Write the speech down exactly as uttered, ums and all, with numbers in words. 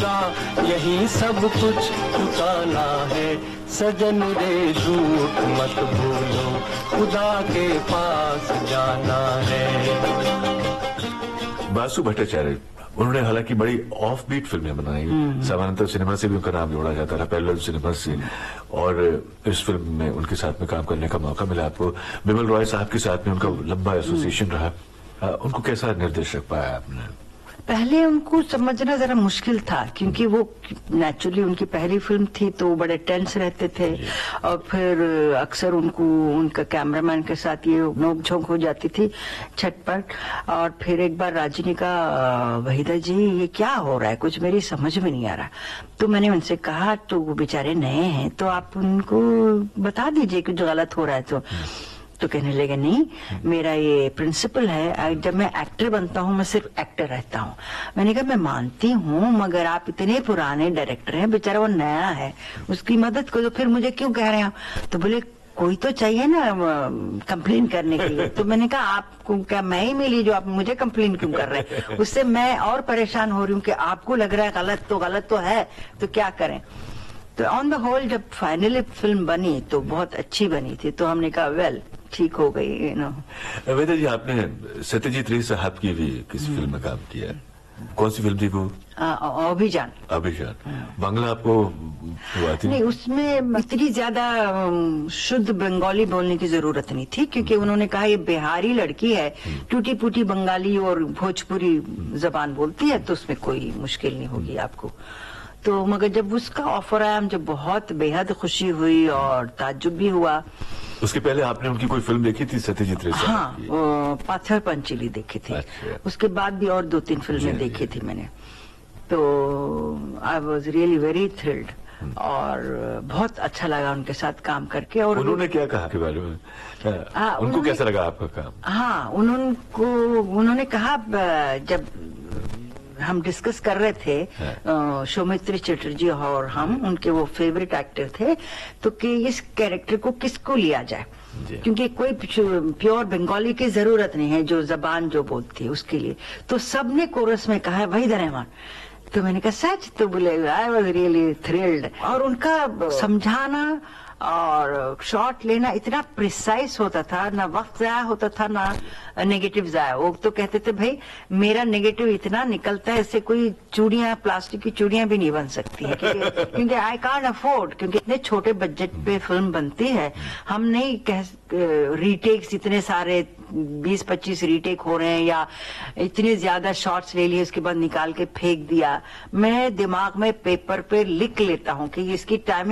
यही सब कुछ ठिकाना है सजन रे, झूठ मत भूलो, खुदा के पास जाना है। बासु भट्टाचार्य, उन्होंने हालांकि बड़ी ऑफ बीट फिल्में बनाई। सामान्यतः सिनेमा से भी उनका नाम जोड़ा जाता था, पैरेलल सिनेमा से, और इस फिल्म में उनके साथ में काम करने का मौका मिला आपको। बिमल रॉय साहब के साथ में उनका लंबा एसोसिएशन रहा। उनको कैसा निर्देशक पाया आपने? पहले उनको समझना जरा मुश्किल था, क्योंकि वो नेचुरली उनकी पहली फिल्म थी तो वो बड़े टेंस रहते थे, और फिर अक्सर उनको उनका कैमरामैन के साथ ये नोक-झोंक हो जाती थी, छटपट। और फिर एक बार राजी ने कहा, वहीदा जी ये क्या हो रहा है, कुछ मेरी समझ में नहीं आ रहा। तो मैंने उनसे कहा, तो वो बेचारे नए हैं तो आप उनको बता दीजिए कि जो गलत हो रहा है तो तो कहने लगे, नहीं मेरा ये प्रिंसिपल है, जब मैं एक्टर बनता हूँ मैं सिर्फ एक्टर रहता हूँ। मैंने कहा मैं मानती हूँ, मगर आप इतने पुराने डायरेक्टर हैं, बेचारा वो नया है, उसकी मदद करो, फिर मुझे क्यों कह रहे हैं? तो बोले कोई तो चाहिए ना कंप्लेन करने के लिए। तो मैंने कहा आपको क्या मैं ही मिली जो आप मुझे कंप्लेन क्यों कर रहे हैं? उससे मैं और परेशान हो रही हूँ कि आपको लग रहा है गलत, तो गलत तो है, तो क्या करें। तो ऑन द होल जब फाइनली फिल्म बनी तो बहुत अच्छी बनी थी, तो हमने कहा वेल ठीक हो गई, यू नो। वेदा जी, आपने सत्यजीत रे साहब की भी किसी फिल्म में काम किया है, कौन सी फिल्म थी वो? अभिजान। अभिजान। बांग्ला आपको हुआ थी? नहीं, उसमें इतनी ज्यादा शुद्ध बंगाली बोलने की जरूरत नहीं थी, क्योंकि उन्होंने कहा ये बिहारी लड़की है, टूटी फूटी बंगाली और भोजपुरी जबान बोलती है, तो उसमें कोई मुश्किल नहीं होगी आपको। तो मगर जब उसका ऑफर आया मुझे बहुत बेहद खुशी हुई और ताज्जुब भी हुआ। उसके पहले आपने उनकी कोई फिल्म देखी थी सत्यजीत रे साहब की? हाँ, पाथर पंचीली देखी थी। अच्छा। उसके बाद भी और दो तीन फिल्में देखी थी मैंने, तो I was really very thrilled और बहुत अच्छा लगा उनके साथ काम करके। और उन्होंने क्या कहा के बारे में? आ, उनको कैसा लगा आपका काम? हाँ, उन्होंने उन्होंने कहा, जब हम डिस्कस कर रहे थे, सौमित्री चटर्जी और हम, उनके वो फेवरेट एक्टर थे, तो कि इस कैरेक्टर को किसको लिया जाए, क्योंकि कोई प्योर बंगाली की जरूरत नहीं है जो जबान जो बोलती है उसके लिए। तो सबने कोरस में कहा वहीदा रहमान। तो मैंने कहा सच? तो बोले आई वॉज रियली थ्रिल्ड। और उनका समझाना और शॉट लेना इतना प्रिसाइज होता था, ना वक्त जाया होता था ना नेगेटिव जाया। वो तो कहते थे भाई मेरा नेगेटिव इतना निकलता है, इससे कोई चूड़ियां, प्लास्टिक की चूड़ियां भी नहीं बन सकती है, क्योंकि आई कांट अफोर्ड, क्योंकि इतने छोटे बजट पे फिल्म बनती है। हम नहीं कह रीटेक्स इतने सारे बीस पच्चीस रीटेक हो रहे हैं या इतने ज्यादा शॉट्स ले लिए उसके बाद निकाल के फेंक दिया। मैं दिमाग में पेपर पे लिख लेता हूँ कि इसकी टाइमिंग